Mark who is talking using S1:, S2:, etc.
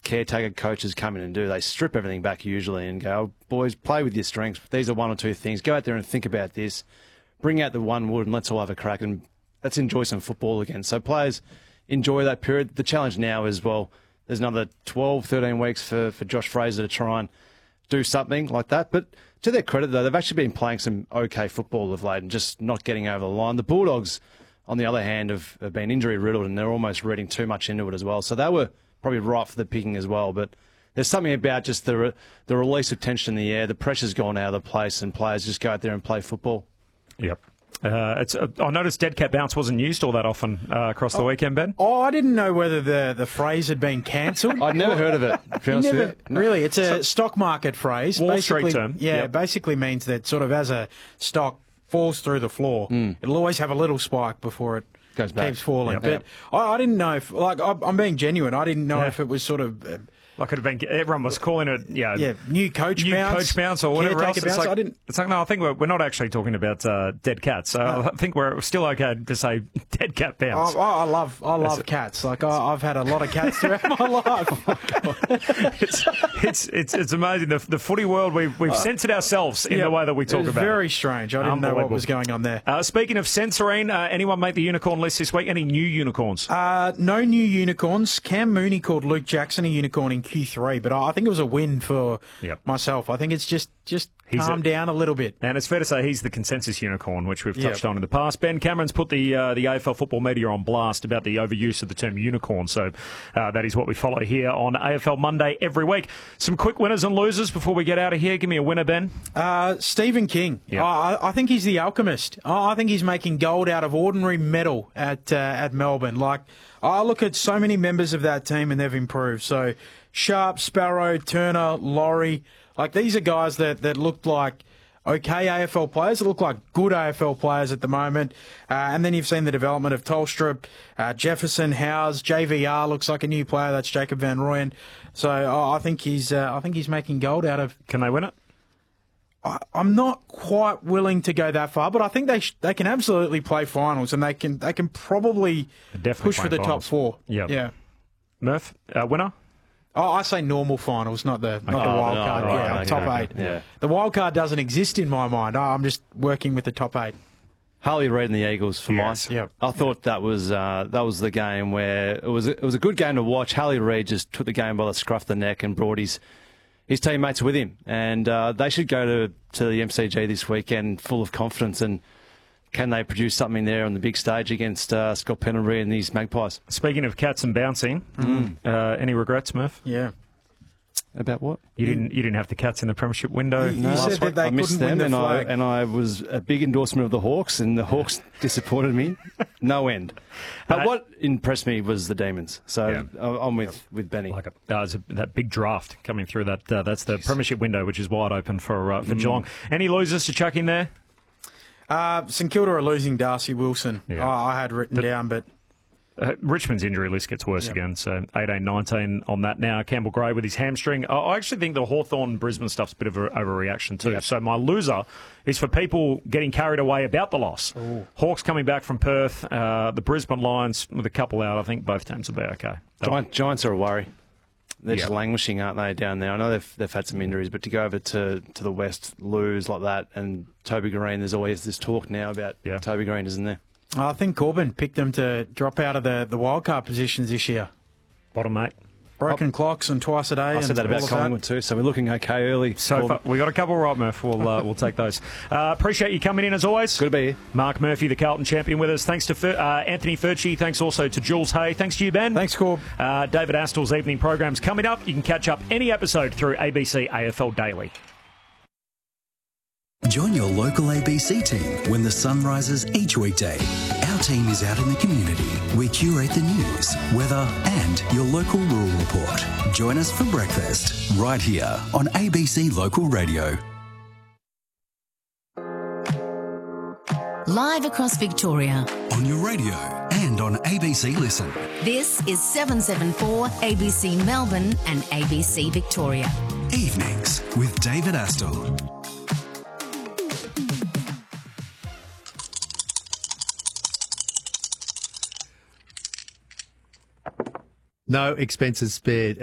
S1: caretaker coaches come in and do. They strip everything back usually and go, oh, boys, play with your strengths. These are one or two things. Go out there and think about this. Bring out the one wood and let's all have a crack and let's enjoy some football again. So players enjoy that period. The challenge now is, well, there's another 12, 13 weeks for Josh Fraser to try and do something like that. But to their credit, though, they've actually been playing some okay football of late and just not getting over the line. The Bulldogs, on the other hand, have been injury-riddled and they're almost reading too much into it as well. So they were probably right for the picking as well. But there's something about just the release of tension in the air. The pressure's gone out of the place and players just go out there and play football.
S2: Yep. I noticed dead cat bounce wasn't used all that often across the weekend, Ben.
S3: Oh, I didn't know whether the phrase had been cancelled.
S1: I'd never heard of it.
S3: Really, it's a stock market phrase.
S2: Wall Street term.
S3: Yeah, It basically means that sort of as a stock falls through the floor, it'll always have a little spike before it
S1: goes back.
S3: Keeps falling.
S1: Yep.
S3: But I didn't know if, I'm being genuine, I didn't know if it was sort of...
S2: Like it had been, everyone was calling it,
S3: new coach bounce
S2: or whatever else.
S3: Bounce.
S2: It's like, no, I think we're not actually talking about dead cats. I think we're still okay to say dead cat bounce.
S3: I love cats. Like I've had a lot of cats throughout my life.
S2: It's amazing the footy world. We've censored ourselves in the way that we talk about it.
S3: Very strange. I didn't know what was going on there.
S2: Speaking of censoring, anyone make the unicorn list this week? Any new unicorns?
S3: No new unicorns. Cam Mooney called Luke Jackson a unicorn in Q3, but I think it was a win for myself. I think it's just calmed down a little bit.
S2: And it's fair to say he's the consensus unicorn, which we've touched on in the past. Ben Cameron's put the AFL football media on blast about the overuse of the term unicorn, so that is what we follow here on AFL Monday every week. Some quick winners and losers before we get out of here. Give me a winner, Ben.
S3: Stephen King. I think he's the alchemist. I think he's making gold out of ordinary metal at Melbourne. Like, I look at so many members of that team and they've improved. So Sharp, Sparrow, Turner, Laurie, like these are guys that looked like okay AFL players, that look like good AFL players at the moment. And then you've seen the development of Tolstrup, Jefferson, Howes, JVR looks like a new player. That's Jacob Van Rooyen. So I think he's making gold out of.
S2: Can they win it?
S3: I'm not quite willing to go that far, but I think they can absolutely play finals, and they can probably push for the top four.
S2: Yeah. Murph, winner?
S3: Oh, I say normal finals, not the wild card. Right, top eight.
S1: Yeah.
S3: The wild card doesn't exist in my mind. I'm just working with the top eight.
S1: Harley Reid and the Eagles for mine.
S3: Yep.
S1: I thought that was the game where it was a good game to watch. Harley Reid just took the game by the scruff of the neck and brought his teammates with him, and they should go to the MCG this weekend full of confidence. And can they produce something there on the big stage against Scott Pendlebury and these Magpies?
S2: Speaking of cats and bouncing, any regrets, Murph?
S3: Yeah.
S1: About what?
S2: You didn't have the Cats in the premiership window.
S3: You said that they
S1: I missed
S3: couldn't
S1: them,
S3: win the flag.
S1: and I was a big endorsement of the Hawks, and the Hawks disappointed me, no end. But what impressed me was the Demons. So I'm with Benny.
S2: Like that big draft coming through. That's the premiership window, which is wide open for Geelong. Any losers to chuck in there?
S3: St Kilda are losing Darcy Wilson.
S2: Yeah.
S3: I had written down, but...
S2: Richmond's injury list gets worse again, so 18-19 on that now. Campbell Gray with his hamstring. I actually think the Hawthorn-Brisbane stuff's a bit of an overreaction too. So my loser is for people getting carried away about the loss. Ooh. Hawks coming back from Perth, the Brisbane Lions with a couple out. I think both teams will be okay.
S1: Giants are a worry. They're just languishing, aren't they, down there? I know they've had some injuries, but to go over to the West, lose like that, and Toby Green, there's always this talk now about Toby Green, isn't there?
S3: I think Corbin picked them to drop out of the wildcard positions this year.
S2: Bottom, mate.
S3: Broken clocks and twice a day.
S1: I said that about Collingwood too, so we're looking okay early.
S2: So far, we got a couple right, Murph. We'll take those. Appreciate you coming in as always.
S1: Good to be here.
S2: Mark Murphy, the Carlton champion, with us. Thanks to Anthony Furchi. Thanks also to Jules Hay. Thanks to you, Ben.
S3: Thanks, Corb.
S2: David Astl's evening program's coming up. You can catch up any episode through ABC AFL Daily.
S4: Join your local ABC team when the sun rises each weekday. Our team is out in the community. We curate the news, weather and your local rural report. Join us for breakfast right here on ABC Local Radio.
S5: Live across Victoria.
S4: On your radio and on ABC Listen.
S5: This is 774 ABC Melbourne and ABC Victoria.
S4: Evenings with David Astle.
S6: No expenses spared.